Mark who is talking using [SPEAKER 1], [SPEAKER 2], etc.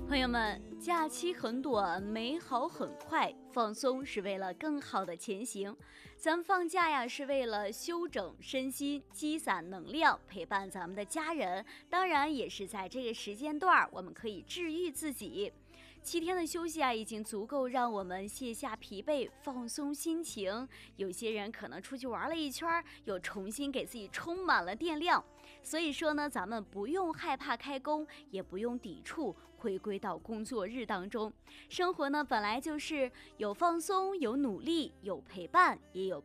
[SPEAKER 1] 朋友们，假期很短，美好很快，放松是为了更好的前行。咱们放假呀，是为了休整身心，积攒能量，陪伴咱们的家人。当然，也是在这个时间段，我们可以治愈自己。7天的休息啊，已经足够让我们卸下疲惫，放松心情。有些人可能出去玩了一圈，又重新给自己充满了电量。所以说呢，咱们不用害怕开工，也不用抵触回归到工作日当中。生活呢，本来就是有放松，有努力，有陪伴，也有